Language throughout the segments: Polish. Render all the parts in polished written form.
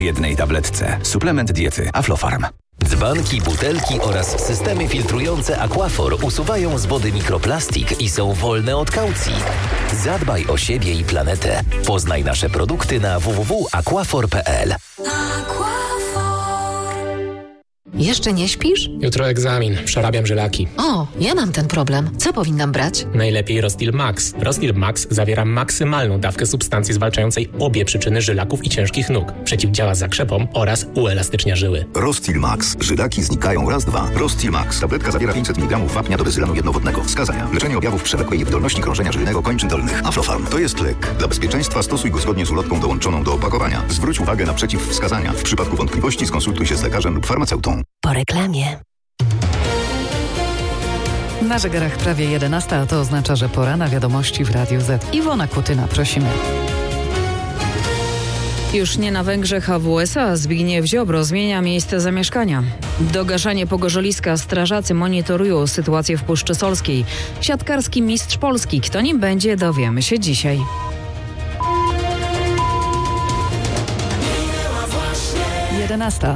jednej tabletce. Suplement diety Aflofarm. Dzbanki, butelki oraz systemy filtrujące Aquaphor usuwają z wody mikroplastik i są wolne od kaucji. Zadbaj o siebie i planetę. Poznaj nasze produkty na www.aquaphor.pl. Jeszcze nie śpisz? Jutro egzamin. Przerabiam żylaki. O, ja mam ten problem. Co powinnam brać? Najlepiej Rostil Max. Rostil Max zawiera maksymalną dawkę substancji zwalczającej obie przyczyny żylaków i ciężkich nóg. Przeciwdziała zakrzepom oraz uelastycznia żyły. Rostil Max. Żylaki znikają raz, dwa. Rostil Max. Tabletka zawiera 500 mg wapnia do bezylanu jednowodnego. Wskazania. Leczenie objawów przewlekłej niewydolności krążenia żylnego kończyn dolnych. Aflofarm. To jest lek. Dla bezpieczeństwa stosuj go zgodnie z ulotką dołączoną do opakowania. Zwróć uwagę na przeciwwskazania. W przypadku wątpliwości skonsultuj się z lekarzem lub farmaceutą. Po reklamie. Na zegarach prawie 11, a to oznacza, że pora na wiadomości w Radiu Z. Iwona Kutyna, prosimy. Już nie na Węgrzech, a w USA Zbigniew Ziobro zmienia miejsce zamieszkania. Dogaszanie pogorzeliska. Strażacy monitorują sytuację w Puszczy Solskiej. Siatkarski mistrz Polski. Kto nim będzie, dowiemy się dzisiaj. Jedenasta.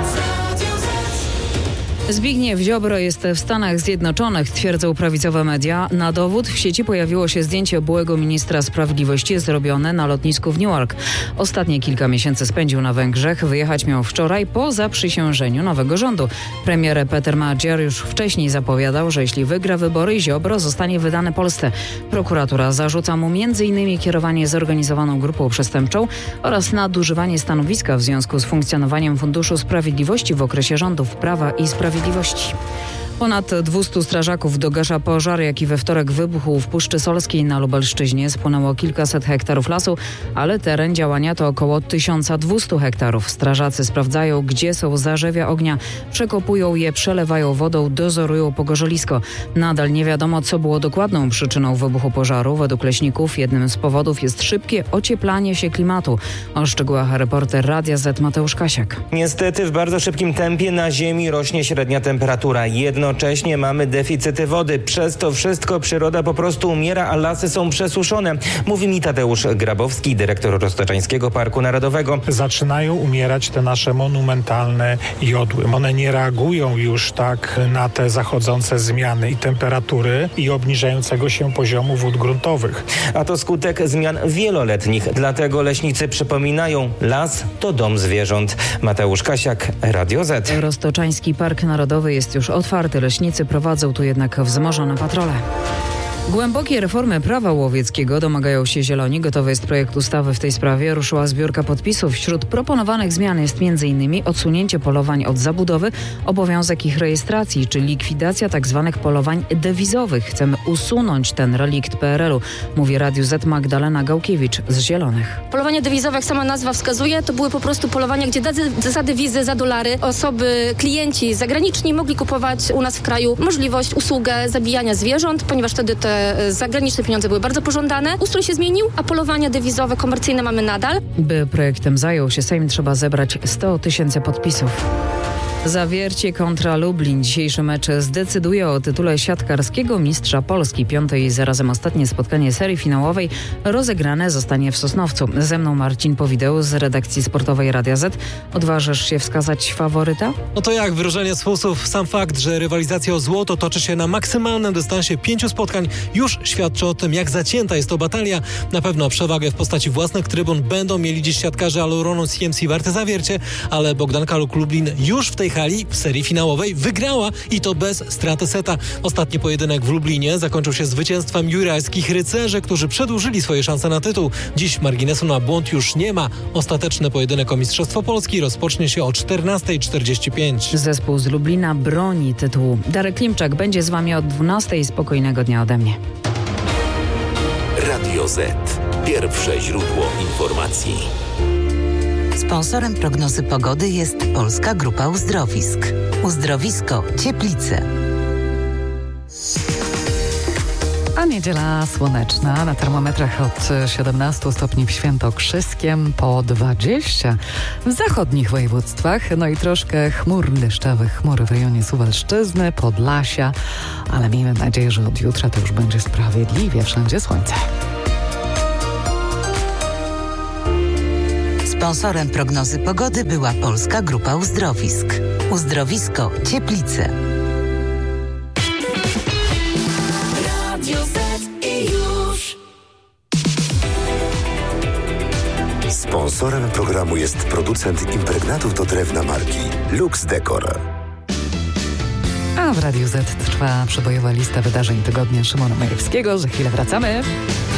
Zbigniew Ziobro jest w Stanach Zjednoczonych, twierdzą prawicowe media. Na dowód w sieci pojawiło się zdjęcie byłego ministra sprawiedliwości zrobione na lotnisku w Newark. Ostatnie kilka miesięcy spędził na Węgrzech. Wyjechać miał wczoraj po zaprzysiężeniu nowego rządu. Premier Peter Magyar już wcześniej zapowiadał, że jeśli wygra wybory, Ziobro zostanie wydany Polsce. Prokuratura zarzuca mu m.in. kierowanie zorganizowaną grupą przestępczą oraz nadużywanie stanowiska w związku z funkcjonowaniem Funduszu Sprawiedliwości w okresie rządów Prawa i Sprawiedliwości. Ponad 200 strażaków dogasza pożar, jaki we wtorek wybuchł w Puszczy Solskiej na Lubelszczyźnie. Spłonęło kilkaset hektarów lasu, ale teren działania to około 1200 hektarów. Strażacy sprawdzają, gdzie są zarzewia ognia, przekopują je, przelewają wodą, dozorują pogorzelisko. Nadal nie wiadomo, co było dokładną przyczyną wybuchu pożaru. Według leśników jednym z powodów jest szybkie ocieplanie się klimatu. O szczegółach reporter Radia Z Mateusz Kasiak. Niestety w bardzo szybkim tempie na ziemi rośnie średnia temperatura. Jednocześnie mamy deficyty wody. Przez to wszystko przyroda po prostu umiera, a lasy są przesuszone. Mówi mi Tadeusz Grabowski, dyrektor Roztoczańskiego Parku Narodowego. Zaczynają umierać te nasze monumentalne jodły. One nie reagują już tak na te zachodzące zmiany i temperatury i obniżającego się poziomu wód gruntowych. A to skutek zmian wieloletnich. Dlatego leśnicy przypominają, las to dom zwierząt. Mateusz Kasiak, Radio Z. Roztoczański Park Narodowy jest już otwarty. Leśnicy prowadzą tu jednak wzmożone patrole. Głębokie reformy prawa łowieckiego domagają się Zieloni. Gotowy jest projekt ustawy w tej sprawie. Ruszyła zbiórka podpisów. Wśród proponowanych zmian jest m.in. odsunięcie polowań od zabudowy, obowiązek ich rejestracji, czy likwidacja tzw. polowań dewizowych. Chcemy usunąć ten relikt PRL-u, mówi Radiu Z Magdalena Gałkiewicz z Zielonych. Polowania dewizowe, jak sama nazwa wskazuje, to były po prostu polowania, gdzie za dewizy, za dolary klienci zagraniczni mogli kupować u nas w kraju możliwość, usługę zabijania zwierząt, ponieważ wtedy te zagraniczne pieniądze były bardzo pożądane. Ustrój się zmienił, a polowania dewizowe, komercyjne mamy nadal. By projektem zajął się Sejm, trzeba zebrać 100 000 podpisów. Zawiercie kontra Lublin. Dzisiejszy mecz zdecyduje o tytule siatkarskiego mistrza Polski. Piąte i zarazem ostatnie spotkanie serii finałowej rozegrane zostanie w Sosnowcu. Ze mną Marcin Powidał z redakcji sportowej Radia Z. Odważysz się wskazać faworyta? No to jak wyrażenie z fusów. Sam fakt, że rywalizacja o złoto toczy się na maksymalnym dystansie 5 spotkań już świadczy o tym, jak zacięta jest to batalia. Na pewno przewagę w postaci własnych trybun będą mieli dziś siatkarze Aluronu CMC Warte Zawiercie, ale Bogdanka Lublin już w tej hali w serii finałowej wygrała i to bez straty seta. Ostatni pojedynek w Lublinie zakończył się zwycięstwem jurajskich rycerzy, którzy przedłużyli swoje szanse na tytuł. Dziś marginesu na błąd już nie ma. Ostateczny pojedynek o Mistrzostwo Polski rozpocznie się o 14:45. Zespół z Lublina broni tytułu. Darek Klimczak będzie z wami od 12:00. Spokojnego dnia ode mnie. Radio Z. Pierwsze źródło informacji. Sponsorem prognozy pogody jest Polska Grupa Uzdrowisk. Uzdrowisko Cieplice. A niedziela słoneczna, na termometrach od 17 stopni w Świętokrzyskiem, po 20 w zachodnich województwach, no i troszkę chmur deszczowych, chmury w rejonie Suwalszczyzny, Podlasia, ale miejmy nadzieję, że od jutra to już będzie sprawiedliwie, wszędzie słońce. Sponsorem prognozy pogody była Polska Grupa Uzdrowisk. Uzdrowisko Cieplice. Sponsorem programu jest producent impregnatów do drewna marki Lux Decor. A w Radiu Z trwa przebojowa lista wydarzeń tygodnia Szymona Majewskiego. Za chwilę wracamy.